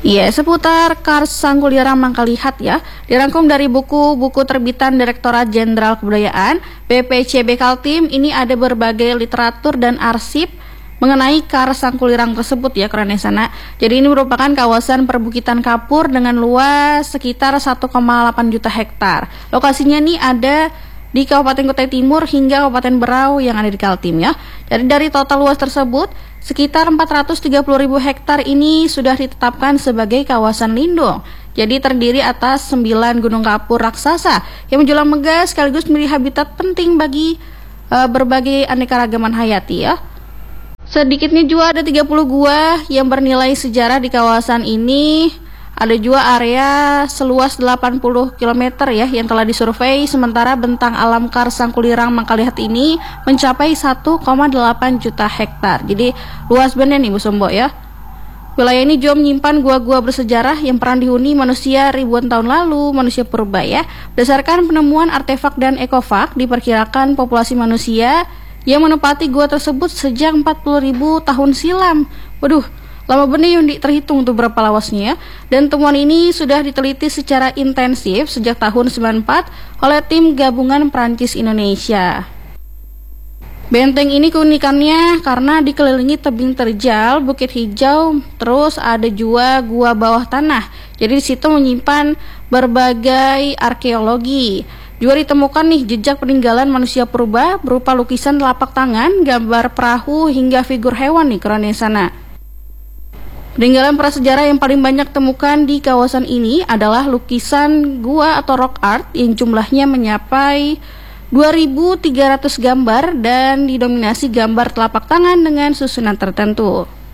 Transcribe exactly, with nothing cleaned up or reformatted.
Iya, seputar Kars Sangkulirang Mangkalihat ya, dirangkum dari buku-buku terbitan Direktorat Jenderal Kebudayaan B P C B Kaltim. Ini ada berbagai literatur dan arsip mengenai Kars Sangkulirang tersebut ya, keren ya sana. Jadi ini merupakan kawasan perbukitan kapur dengan luas sekitar satu koma delapan juta hektar. Lokasinya nih ada di Kabupaten Kutai Timur hingga Kabupaten Berau yang ada di Kaltim ya. Jadi dari total luas tersebut, sekitar empat ratus tiga puluh ribu hektar ini sudah ditetapkan sebagai kawasan lindung. Jadi terdiri atas sembilan gunung kapur raksasa yang menjulang megah sekaligus menjadi habitat penting bagi uh, berbagai aneka-ragaman hayati ya. Sedikitnya juga ada tiga puluh gua yang bernilai sejarah di kawasan ini. Ada juga area seluas delapan puluh kilometer ya yang telah disurvei, sementara bentang alam Kars Sangkulirang Mangkalihat ini mencapai satu koma delapan juta hektar. Jadi luas bener nih Bu Sombo ya. Wilayah ini juga menyimpan gua-gua bersejarah yang pernah dihuni manusia ribuan tahun lalu, manusia purba ya. Berdasarkan penemuan artefak dan ekofak, diperkirakan populasi manusia yang menempati gua tersebut sejak empat puluh ribu tahun silam. Waduh, lama bener yang terhitung tuh berapa lawasnya ya. Dan temuan ini sudah diteliti secara intensif sejak tahun sembilan puluh empat oleh tim gabungan Prancis Indonesia. Benteng ini keunikannya karena dikelilingi tebing terjal, bukit hijau, terus ada juga gua bawah tanah. Jadi di situ menyimpan berbagai arkeologi. Juga ditemukan nih jejak peninggalan manusia purba berupa lukisan telapak tangan, gambar perahu hingga figur hewan nih, keren ya sana. Peninggalan prasejarah yang paling banyak temukan di kawasan ini adalah lukisan gua atau rock art yang jumlahnya mencapai dua ribu tiga ratus gambar dan didominasi gambar telapak tangan dengan susunan tertentu.